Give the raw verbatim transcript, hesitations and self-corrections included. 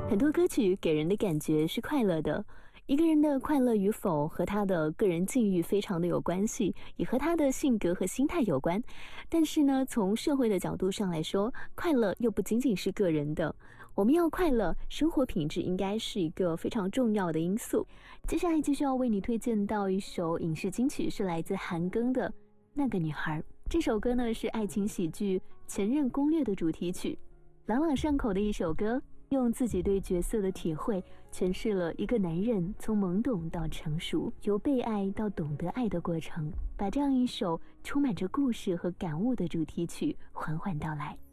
很多歌曲给人的感觉是快乐的，一个人的快乐与否和他的个人境遇非常的有关系，也和他的性格和心态有关。但是呢，从社会的角度上来说，快乐又不仅仅是个人的。我们要快乐，生活品质应该是一个非常重要的因素。接下来继续要为你推荐到一首影视金曲，是来自韩庚的《那个女孩》。这首歌呢是爱情喜剧《前任攻略》的主题曲，朗朗上口的一首歌，用自己对角色的体会诠释了一个男人从懵懂到成熟，由被爱到懂得爱的过程，把这样一首充满着故事和感悟的主题曲缓缓道来。